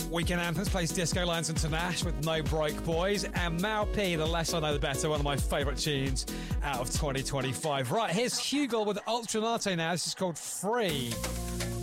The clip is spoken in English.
Weekend Anthems plays Disco Lantern to Nash with No Broke Boys, and Mal P, The Less I Know The Better, one of my favourite tunes out of 2025. Right, here's Hugel with Ultranate now. This is called Free.